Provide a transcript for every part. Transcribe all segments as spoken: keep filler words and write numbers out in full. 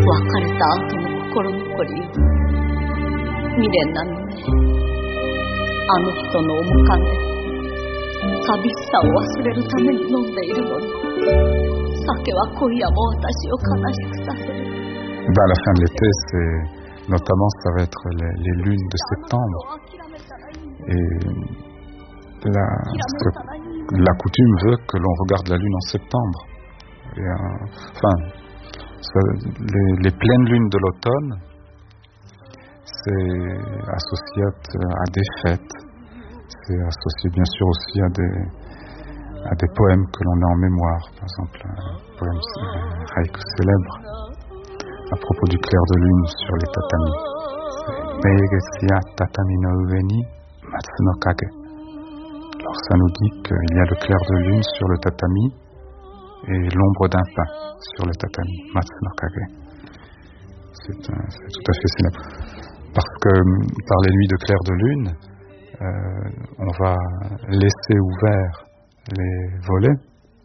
別れた後の心残りを未練なのね。あの人の面影、寂しさを忘れるために飲んでいるのに、酒は今夜も私を悲しくさせる。 Ben, à la fin de l'été, c'est notamment ça va être les, les lunes de septembre. Et la, ce, la coutume veut que l'on regarde la lune en septembre. Et, euh, enfin, ça, les, les pleines lunes de l'automne, c'est associé à des fêtes. C'est associé bien sûr aussi à des, à des poèmes que l'on a en mémoire. Par exemple, un poème un haïku célèbre à propos du clair de lune sur les tatamis. Meigetsuya tatami no ue ni matsu no kage. Alors ça nous dit qu'il y a le clair de lune sur le tatami et l'ombre d'un pin sur le tatami, matsu no kage. C'est, un, c'est tout à fait célèbre. Parce que par les nuits de clair de lune, euh, on va laisser ouverts les volets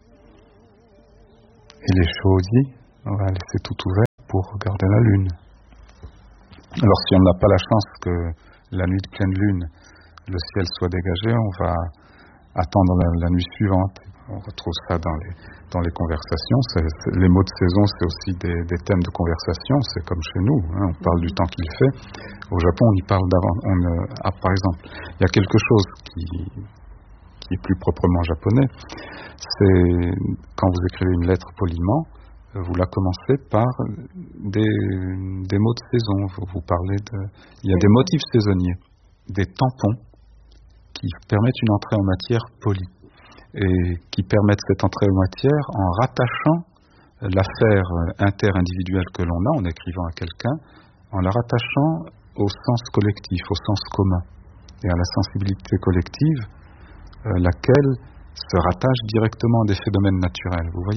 et les chaudis, on va laisser tout ouvert pour regarder la lune. Alors si on n'a pas la chance que la nuit de pleine lune, le ciel soit dégagé, on va attendre la, la nuit suivante. On retrouve ça dans les, dans les conversations. C'est, c'est, les mots de saison, c'est aussi des, des thèmes de conversation. C'est comme chez nous, hein, on parle du temps qu'il fait. Au Japon, on y parle d'avant. On, euh, ah, par exemple, il y a quelque chose qui, qui est plus proprement japonais. C'est quand vous écrivez une lettre poliment, vous la commencez par des, des mots de saison. Vous, vous parlez de, il y a des motifs saisonniers, des tampons qui permettent une entrée en matière polie et qui permettent cette entrée en matière en rattachant l'affaire interindividuelle que l'on a en écrivant à quelqu'un, en la rattachant au sens collectif, au sens commun et à la sensibilité collective, euh, laquelle se rattache directement à des phénomènes naturels. Vous voyez ?